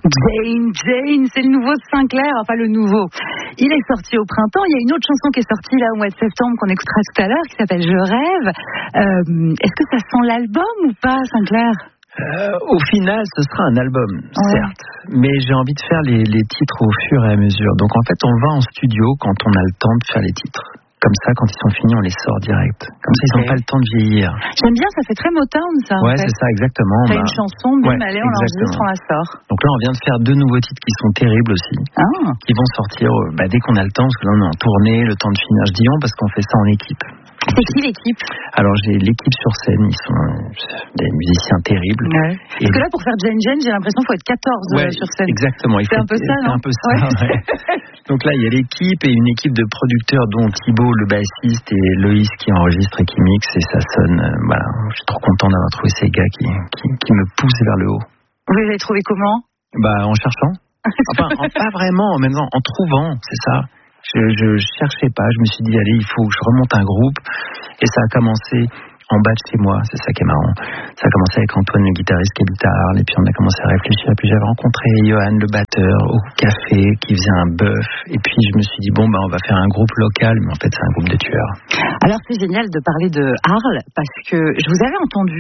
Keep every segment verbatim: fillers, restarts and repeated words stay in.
Jane, Jane, c'est le nouveau Sinclair, enfin le nouveau. Il est sorti au printemps. Il y a une autre chanson qui est sortie là au mois de septembre qu'on écoutera tout à l'heure qui s'appelle Je rêve. Euh, est-ce que ça sent l'album ou pas, Sinclair? Euh, au final, ce sera un album, ouais. certes, mais j'ai envie de faire les, les titres au fur et à mesure. Donc en fait, on va en studio quand on a le temps de faire les titres. Comme ça, quand ils sont finis, on les sort direct. Comme ça, ils n'ont okay. pas le temps de vieillir. J'aime bien, ça fait très Motown, ça. Ouais, en fait. c'est ça, exactement. T'as bah... une chanson, bim, ouais, allez, on l'enregistre, on la sort. Donc là, on vient de faire deux nouveaux titres qui sont terribles aussi. Ah. Qui vont sortir bah, dès qu'on a le temps, parce que là, on est en tournée, le temps de finir. Je dis on parce qu'on fait ça en équipe. C'est qui l'équipe? Alors j'ai l'équipe sur scène, ils sont des musiciens terribles. Ouais. Parce que là pour faire Jane Jane, j'ai l'impression qu'il faut être quatorze ouais, sur scène. Exactement. C'est un peu ça, non? C'est un peu ça, ouais. Ouais. Donc là il y a l'équipe et une équipe de producteurs dont Thibaut le bassiste et Loïs qui enregistre et qui mixe et ça sonne. Euh, voilà, je suis trop content d'avoir trouvé ces gars qui, qui, qui me poussent vers le haut. Vous les avez trouvés comment? Bah en cherchant. Enfin en, pas vraiment, maintenant en trouvant, c'est ça. Je, je cherchais pas, je me suis dit allez, il faut que je remonte un groupe et ça a commencé en bas de chez moi, c'est ça qui est marrant. Ça a commencé avec Antoine le guitariste qui habite à Arles et puis on a commencé à réfléchir, puis j'avais rencontré Johan le batteur au café qui faisait un bœuf et puis je me suis dit bon bah on va faire un groupe local mais en fait c'est un groupe de tueurs. Alors c'est génial de parler de Arles parce que je vous avais entendu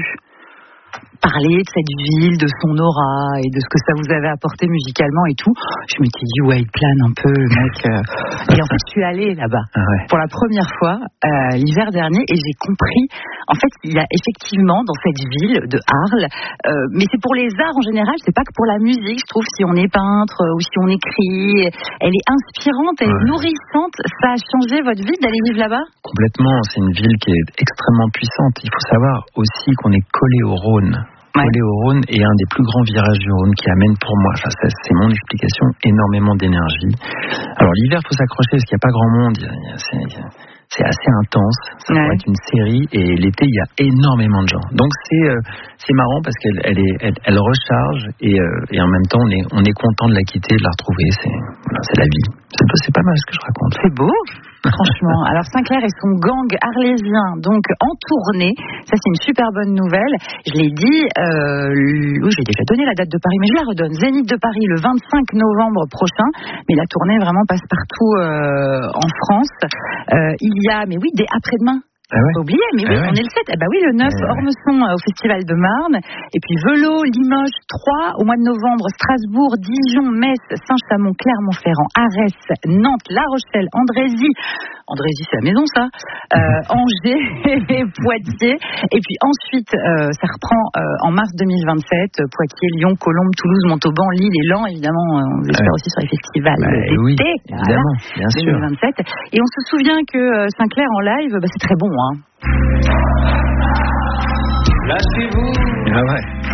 parler de cette ville, de son aura et de ce que ça vous avait apporté musicalement et tout. Je m'étais dit ouais il plane un peu le mec euh... et en fait je suis allée là-bas ah ouais. pour la première fois euh, l'hiver dernier et j'ai compris en fait il y a effectivement dans cette ville de Arles euh, mais c'est pour les arts en général, c'est pas que pour la musique je trouve, si on est peintre ou si on écrit, elle est inspirante, elle ouais. est nourrissante. Ça a changé votre vie d'aller vivre là-bas? Complètement, c'est une ville qui est extrêmement puissante. Il faut savoir aussi qu'on est collé au Rhône. Collé au Rhône est un des plus grands virages du Rhône qui amène pour moi, enfin c'est mon explication, énormément d'énergie. Alors l'hiver, il faut s'accrocher parce qu'il n'y a pas grand monde, c'est, c'est assez intense, ça ouais. pourrait être une série, et l'été il y a énormément de gens. Donc c'est, euh, c'est marrant parce qu'elle elle est, elle, elle recharge et, euh, et en même temps on est, on est content de la quitter, de la retrouver, c'est, voilà, c'est la vie. C'est, c'est pas mal ce que je raconte. C'est beau. Franchement, alors Sinclair et son gang arlésien, donc en tournée, ça c'est une super bonne nouvelle. Je l'ai dit, euh, oui, j'ai déjà donné la date de Paris, mais je la redonne. Zénith de Paris le vingt-cinq novembre prochain, mais la tournée vraiment passe partout euh, en France. Euh, il y a, mais oui, dès après-demain. Ah ouais. Pas oublié, mais oui, ah ouais. on est le sept. Eh bah oui, le neuf, ah ouais. Ormesson au Festival de Marne. Et puis Velo, Limoges, Troyes, au mois de novembre, Strasbourg, Dijon, Metz, Saint-Chamond, Clermont-Ferrand, Arès, Nantes, La Rochelle, Andrézy. Andrézy, c'est la maison, ça. Euh, Angers et Poitiers. Et puis ensuite, euh, ça reprend euh, en mars deux mille vingt-sept. Poitiers, Lyon, Colombes, Toulouse, Montauban, Lille et Laon, évidemment. On espère ah ouais. aussi sur les festivals bah, d'été. Oui, évidemment, voilà, bien sûr. deux mille vingt-sept. Et on se souvient que euh, Sinclair en live, bah, c'est très bon. Hein. Lâchez-vous. Ah ouais.